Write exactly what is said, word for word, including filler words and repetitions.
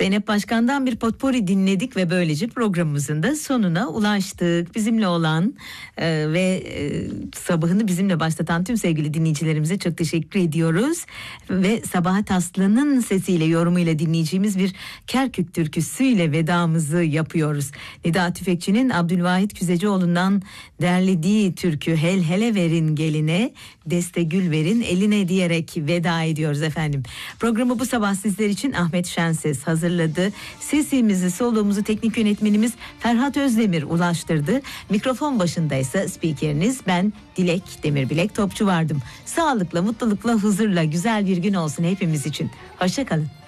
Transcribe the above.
Zeynep Başkan'dan bir potpourri dinledik ve böylece programımızın da sonuna ulaştık. Bizimle olan e, ve e, sabahını bizimle başlatan tüm sevgili dinleyicilerimize çok teşekkür ediyoruz. Ve Sabahat Aslı'nın sesiyle, yorumuyla dinleyeceğimiz bir Kerkük türküsüyle vedamızı yapıyoruz. Nida Tüfekçi'nin Abdülvahit Küzecioğlu'ndan derlediği türkü Hel hele verin geline, deste gül verin eline diyerek veda ediyoruz efendim. Programı bu sabah sizler için Ahmet Şenses hazırladı. Sesimizi, soluğumuzu teknik yönetmenimiz Ferhat Özdemir ulaştırdı. Mikrofon başındaysa spikeriniz ben Dilek Demirbilek Topçu vardım. Sağlıkla, mutlulukla, huzurla güzel bir gün olsun hepimiz için. Hoşça kalın.